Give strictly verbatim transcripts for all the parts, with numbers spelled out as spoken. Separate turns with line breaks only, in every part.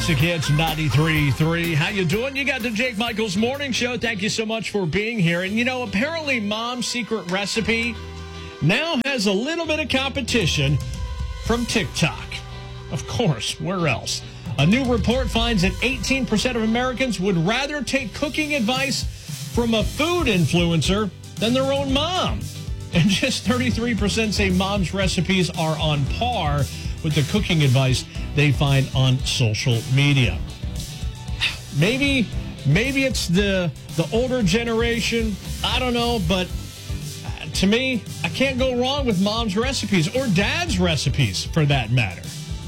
Hits ninety-three point three. How you doing? You got the Jake Michaels Morning Show. Thank you so much for being here. And, you know, apparently Mom's Secret Recipe now has a little bit of competition from TikTok. Of course, where else? A new report finds that eighteen percent of Americans would rather take cooking advice from a food influencer than their own mom. And just thirty-three percent say Mom's recipes are on par with the cooking advice they find on social media. Maybe, maybe it's the the older generation. I don't know, but to me, I can't go wrong with Mom's recipes or Dad's recipes for that matter.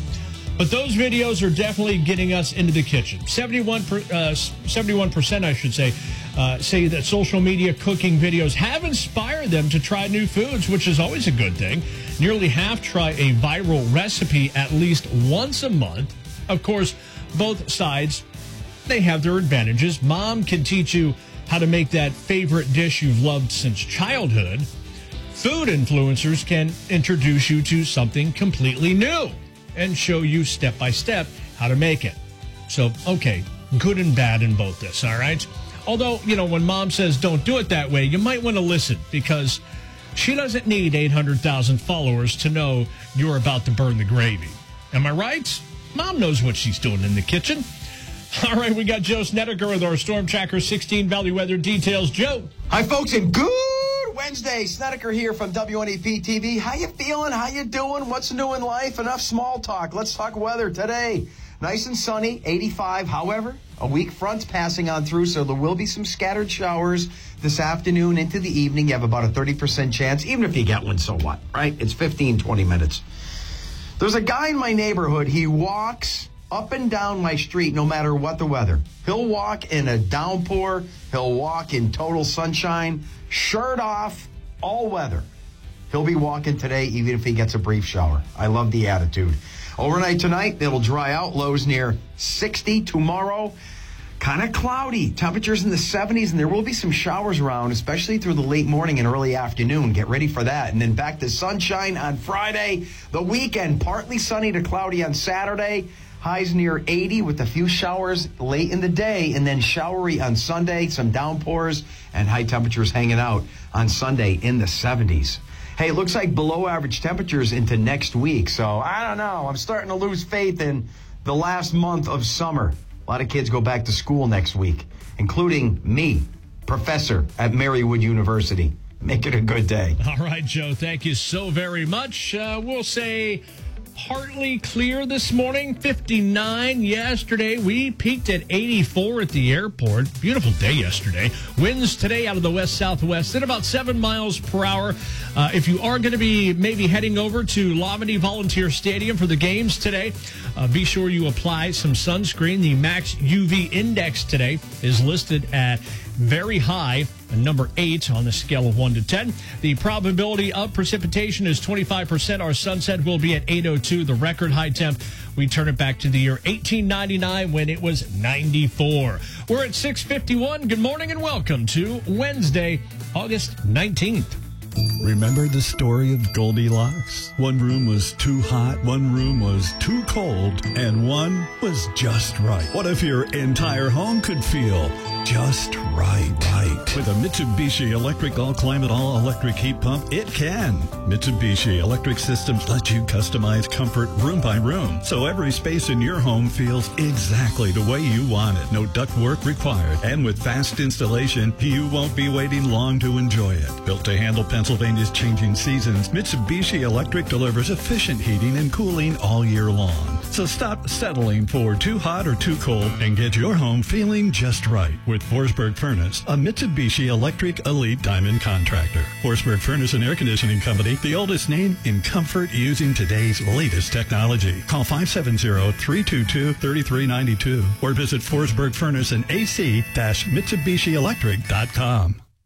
But those videos are definitely getting us into the kitchen. seventy-one, uh, seventy-one percent, I should say, uh, say that social media cooking videos have inspired them to try new foods, which is always a good thing. Nearly half try a viral recipe at least once a month. Of course, both sides, they have their advantages. Mom can teach you how to make that favorite dish you've loved since childhood. Food influencers can introduce you to something completely new and show you step by step how to make it. So, okay, good and bad in both this, all right? Although, you know, when Mom says don't do it that way, you might want to listen because she doesn't need eight hundred thousand followers to know you're about to burn the gravy. Am I right? Mom knows what she's doing in the kitchen. All right, we got Joe Snedeker with our Storm Tracker sixteen Valley Weather details. Joe.
Hi, folks, and good Wednesday. Snedeker here from W N E P T V. How you feeling? How you doing? What's new in life? Enough small talk. Let's talk weather today. Nice and sunny, eighty-five. However, a weak front's passing on through, so there will be some scattered showers this afternoon into the evening. You have about a thirty percent chance. Even if you get one, so what, right? It's fifteen, twenty minutes. There's a guy in my neighborhood. He walks up and down my street no matter what the weather. He'll walk in a downpour. He'll walk in total sunshine, shirt off, all weather. He'll be walking today even if he gets a brief shower. I love the attitude. Overnight tonight, it'll dry out. Lows near sixty. Tomorrow, kind of cloudy. Temperatures in the seventies, and there will be some showers around, especially through the late morning and early afternoon. Get ready for that. And then back to sunshine on Friday. The weekend, partly sunny to cloudy on Saturday. Highs near eighty with a few showers late in the day, and then showery on Sunday. Some downpours and high temperatures hanging out on Sunday in the seventies. Hey, it looks like below average temperatures into next week. So I don't know. I'm starting to lose faith in the last month of summer. A lot of kids go back to school next week, including me, professor at Marywood University. Make it a good day.
All right, Joe. Thank you so very much. Uh, we'll say partly clear this morning, fifty-nine yesterday. We peaked at eighty-four at the airport. Beautiful day yesterday. Winds today out of the west-southwest at about seven miles per hour. Uh, if you are going to be maybe heading over to Lamini Volunteer Stadium for the games today, uh, be sure you apply some sunscreen. The max U V index today is listed at very high, a number eight on the scale of one to ten. The probability of precipitation is twenty-five percent. Our sunset will be at eight oh two. The record high temp, we turn it back to the year eighteen ninety-nine when it was ninety-four. We're at six fifty-one. Good morning and welcome to Wednesday, August nineteenth.
Remember the story of Goldilocks? One room was too hot, one room was too cold, and one was just right. What if your entire home could feel just right? Right. With a Mitsubishi Electric All-Climate All-Electric Heat Pump, it can. Mitsubishi Electric Systems let you customize comfort room by room, so every space in your home feels exactly the way you want it. No ductwork required. And with fast installation, you won't be waiting long to enjoy it. Built to handle Pennsylvania's changing seasons, Mitsubishi Electric delivers efficient heating and cooling all year long. So stop settling for too hot or too cold and get your home feeling just right with Forsberg Furnace, a Mitsubishi Electric Elite Diamond contractor. Forsberg Furnace and Air Conditioning Company, the oldest name in comfort using today's latest technology. Call five seven zero, three two two, three three nine two or visit Forsberg Furnace and A C Mitsubishi Electric dot com.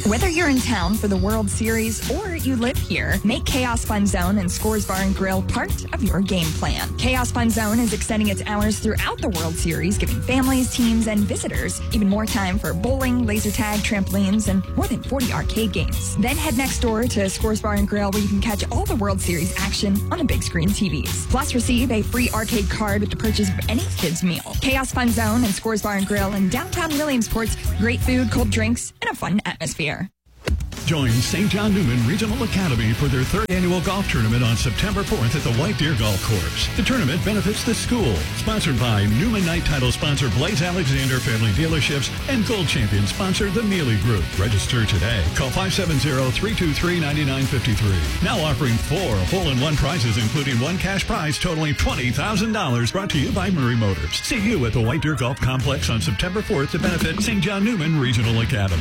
Whether you're in town for the World Series or you live here, make Chaos Fun Zone and Scores Bar and Grill part of your game plan. Chaos Fun Zone is extending its hours throughout the World Series, giving families, teams, and visitors even more time for bowling, laser tag, trampolines, and more than forty arcade games. Then head next door to Scores Bar and Grill, where you can catch all the World Series action on the big screen T Vs. Plus, receive a free arcade card with the purchase of any kid's meal. Chaos Fun Zone and Scores Bar and Grill in downtown Williamsport's great food, cold drinks, and a fun atmosphere.
Join Saint John Newman Regional Academy for their third annual golf tournament on September fourth at the White Deer Golf Course. The tournament benefits the school. Sponsored by Newman Night title sponsor Blaze Alexander Family Dealerships and Gold Champion sponsor the Mealy Group. Register today. Call five seven zero, three two three, nine nine five three. Now offering four hole-in-one prizes, including one cash prize totaling twenty thousand dollars. Brought to you by Murray Motors. See you at the White Deer Golf Complex on September fourth to benefit Saint John Newman Regional Academy.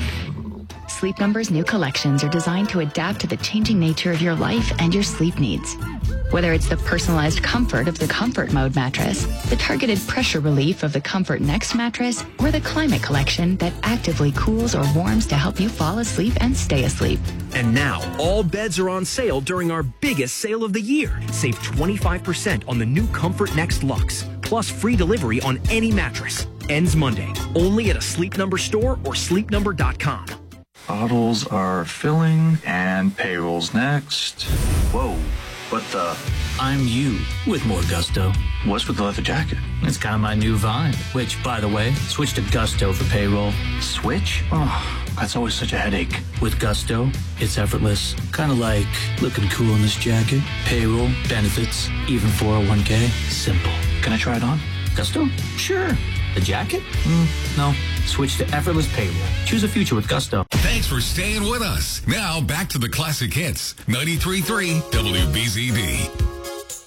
Sleep Number's new collections are designed to adapt to the changing nature of your life and your sleep needs. Whether it's the personalized comfort of the Comfort Mode mattress, the targeted pressure relief of the Comfort Next mattress, or the Climate Collection that actively cools or warms to help you fall asleep and stay asleep.
And now, all beds are on sale during our biggest sale of the year. Save twenty-five percent on the new Comfort Next Luxe, plus free delivery on any mattress. Ends Monday, only at a Sleep Number store or sleep number dot com.
Bottles are filling and payroll's next. Whoa, what the?
I'm you with more gusto.
What's with the leather jacket?
It's kind of my new vibe, which, by the way, switch to Gusto for payroll.
Switch? Oh, that's always such a headache.
With Gusto, it's effortless. Kind of like looking cool in this jacket. Payroll, benefits, even four oh one k. Simple.
Can I try it on?
Gusto? Sure. The jacket? Mm, no. Switch to effortless payroll. Choose a future with Gusto.
Thanks for staying with us. Now back to the classic hits. ninety-three point three W B Z D.